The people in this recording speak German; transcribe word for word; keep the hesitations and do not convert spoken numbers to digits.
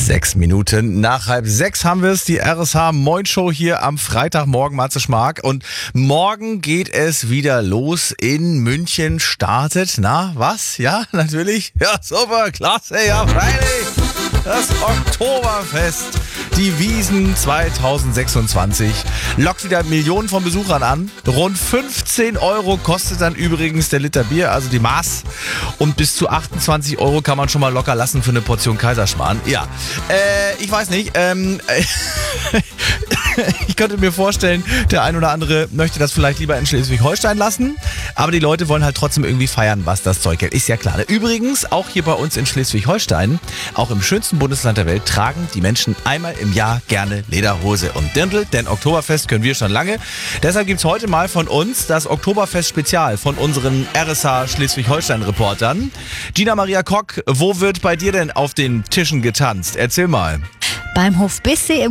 Sechs Minuten nach halb sechs haben wir es, die R S H Moin Show hier am Freitagmorgen, Matze Schmark. Und morgen geht es wieder los in München, startet, na, was? Ja, natürlich, ja, super, klasse, ja, freilich, das Oktoberfest. Die Wiesn zweitausendsechsundzwanzig lockt wieder Millionen von Besuchern an. Rund fünfzehn Euro kostet dann übrigens der Liter Bier, also die Maß. Und bis zu achtundzwanzig Euro kann man schon mal locker lassen für eine Portion Kaiserschmarrn. Ja, äh, ich weiß nicht. Ähm, ich könnte mir vorstellen, der ein oder andere möchte das vielleicht lieber in Schleswig-Holstein lassen. Aber die Leute wollen halt trotzdem irgendwie feiern, was das Zeug hält. Ist ja klar. Übrigens, auch hier bei uns in Schleswig-Holstein, auch im schönsten Bundesland der Welt, tragen die Menschen einmal im Jahr gerne Lederhose und Dirndl, denn Oktoberfest können wir schon lange. Deshalb gibt's heute mal von uns das Oktoberfest-Spezial von unseren R S H Schleswig-Holstein-Reportern. Gina Maria Kock, wo wird bei dir denn auf den Tischen getanzt? Erzähl mal. Beim Hof Bissee im